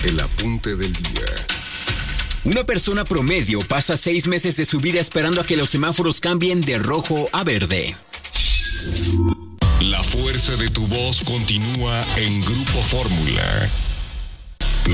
El apunte del día. Una persona promedio pasa 6 meses de su vida esperando a que los semáforos cambien de rojo a verde. La fuerza de tu voz continúa en Grupo Fórmula.